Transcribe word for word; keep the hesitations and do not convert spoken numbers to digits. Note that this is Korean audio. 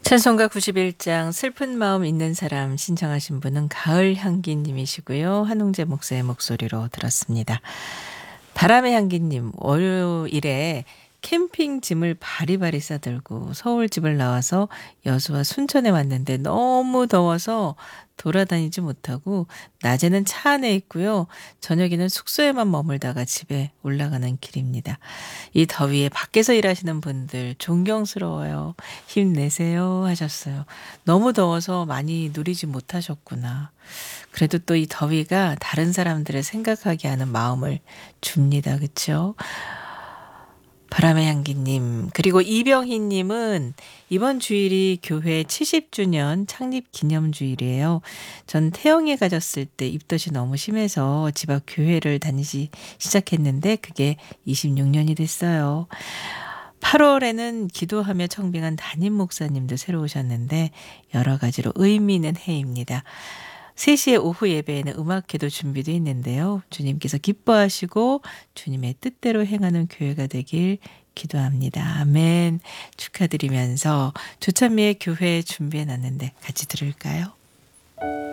찬송가 구십일 장 슬픈 마음 있는 사람 신청하신 분은 가을 향기 님이시고요. 한웅재 목사의 목소리로 들었습니다. 바람의 향기 님, 월요일에 캠핑 짐을 바리바리 싸들고 서울 집을 나와서 여수와 순천에 왔는데 너무 더워서 돌아다니지 못하고 낮에는 차 안에 있고요. 저녁에는 숙소에만 머물다가 집에 올라가는 길입니다. 이 더위에 밖에서 일하시는 분들 존경스러워요. 힘내세요 하셨어요. 너무 더워서 많이 누리지 못하셨구나. 그래도 또 이 더위가 다른 사람들을 생각하게 하는 마음을 줍니다. 그렇죠? 바람의 향기님, 그리고 이병희님은 이번 주일이 교회 칠십 주년 창립 기념주일이에요. 전 태영에 가졌을 때 입덧이 너무 심해서 집 앞 교회를 다니시 시작했는데 그게 이십육 년이 됐어요. 팔월에는 기도하며 청빙한 담임 목사님도 새로 오셨는데 여러 가지로 의미 있는 해입니다. 세 시에 오후 예배에는 음악회도 준비되어 있는데요. 주님께서 기뻐하시고 주님의 뜻대로 행하는 교회가 되길 기도합니다. 아멘. 축하드리면서 조찬미의 교회 준비해 놨는데 같이 들을까요?